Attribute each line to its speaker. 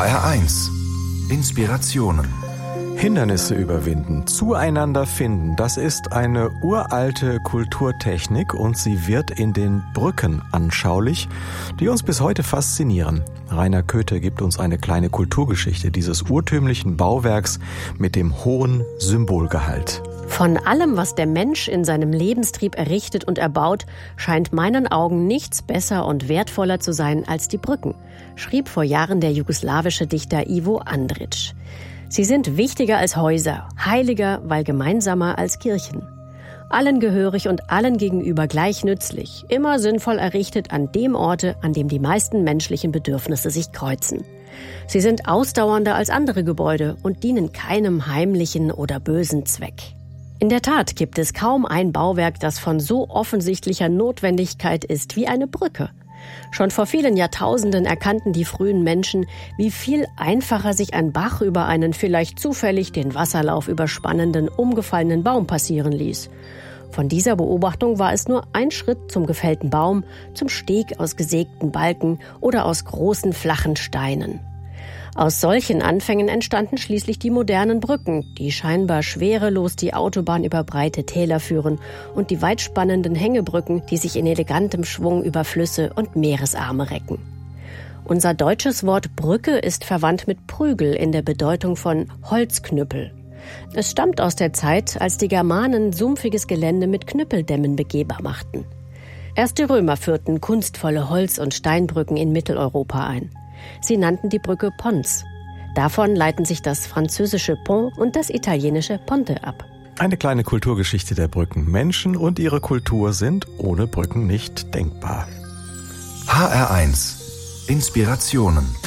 Speaker 1: HR1 Inspirationen.
Speaker 2: Hindernisse überwinden, zueinander finden, das ist eine uralte Kulturtechnik und sie wird in den Brücken anschaulich, die uns bis heute faszinieren. Rainer Köthe gibt uns eine kleine Kulturgeschichte dieses urtümlichen Bauwerks mit dem hohen Symbolgehalt.
Speaker 3: Von allem, was der Mensch in seinem Lebenstrieb errichtet und erbaut, scheint meinen Augen nichts besser und wertvoller zu sein als die Brücken, schrieb vor Jahren der jugoslawische Dichter Ivo Andrić. Sie sind wichtiger als Häuser, heiliger, weil gemeinsamer als Kirchen. Allen gehörig und allen gegenüber gleich nützlich, immer sinnvoll errichtet an dem Orte, an dem die meisten menschlichen Bedürfnisse sich kreuzen. Sie sind ausdauernder als andere Gebäude und dienen keinem heimlichen oder bösen Zweck. In der Tat gibt es kaum ein Bauwerk, das von so offensichtlicher Notwendigkeit ist wie eine Brücke. Schon vor vielen Jahrtausenden erkannten die frühen Menschen, wie viel einfacher sich ein Bach über einen vielleicht zufällig den Wasserlauf überspannenden, umgefallenen Baum passieren ließ. Von dieser Beobachtung war es nur ein Schritt zum gefällten Baum, zum Steg aus gesägten Balken oder aus großen, flachen Steinen. Aus solchen Anfängen entstanden schließlich die modernen Brücken, die scheinbar schwerelos die Autobahn über breite Täler führen, und die weitspannenden Hängebrücken, die sich in elegantem Schwung über Flüsse und Meeresarme recken. Unser deutsches Wort Brücke ist verwandt mit Prügel in der Bedeutung von Holzknüppel. Es stammt aus der Zeit, als die Germanen sumpfiges Gelände mit Knüppeldämmen begehbar machten. Erst die Römer führten kunstvolle Holz- und Steinbrücken in Mitteleuropa ein. Sie nannten die Brücke Pons. Davon leiten sich das französische Pont und das italienische Ponte ab.
Speaker 2: Eine kleine Kulturgeschichte der Brücken. Menschen und ihre Kultur sind ohne Brücken nicht denkbar.
Speaker 1: HR1 Inspirationen.